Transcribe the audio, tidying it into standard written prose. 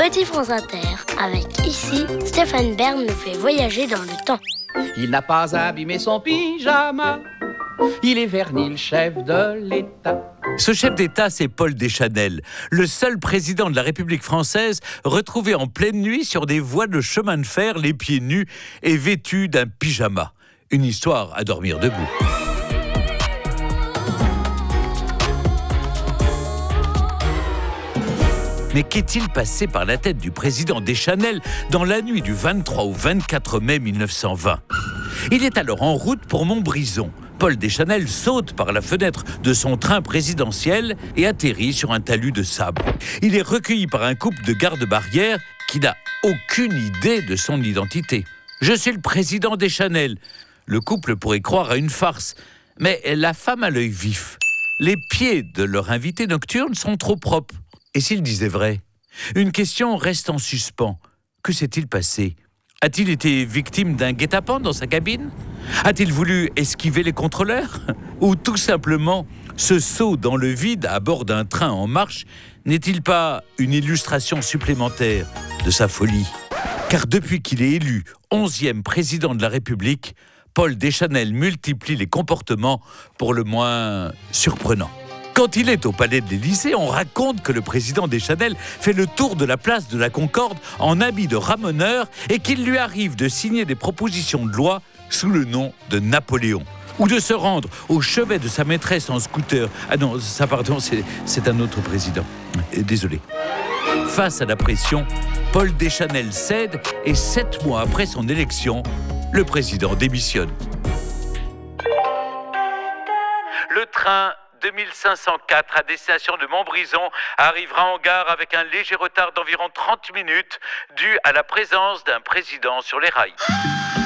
Petit France Inter, avec ici, Stéphane Bern nous fait voyager dans le temps. Il n'a pas abîmé son pyjama, il est verni le chef de l'État. Ce chef d'État, c'est Paul Deschanel, le seul président de la République française retrouvé en pleine nuit sur des voies de chemin de fer, les pieds nus et vêtu d'un pyjama. Une histoire à dormir debout. Mais qu'est-il passé par la tête du président Deschanel dans la nuit du 23 au 24 mai 1920 ? Il est alors en route pour Montbrison. Paul Deschanel saute par la fenêtre de son train présidentiel et atterrit sur un talus de sable. Il est recueilli par un couple de gardes-barrières qui n'a aucune idée de son identité. « Je suis le président Deschanel ». Le couple pourrait croire à une farce, mais la femme a l'œil vif. Les pieds de leur invité nocturne sont trop propres. Et s'il disait vrai ? Une question reste en suspens. Que s'est-il passé ? A-t-il été victime d'un guet-apens dans sa cabine ? A-t-il voulu esquiver les contrôleurs ? Ou tout simplement, ce saut dans le vide à bord d'un train en marche n'est-il pas une illustration supplémentaire de sa folie ? Car depuis qu'il est élu 11e président de la République, Paul Deschanel multiplie les comportements pour le moins surprenants. Quand il est au palais de l'Élysée, on raconte que le président Deschanel fait le tour de la place de la Concorde en habit de ramoneur et qu'il lui arrive de signer des propositions de loi sous le nom de Napoléon. Ou de se rendre au chevet de sa maîtresse en scooter. Ah non, ça pardon, c'est un autre président. Désolé. Face à la pression, Paul Deschanel cède et 7 mois après son élection, le président démissionne. Le train 2504 à destination de Montbrison arrivera en gare avec un léger retard d'environ 30 minutes dû à la présence d'un président sur les rails.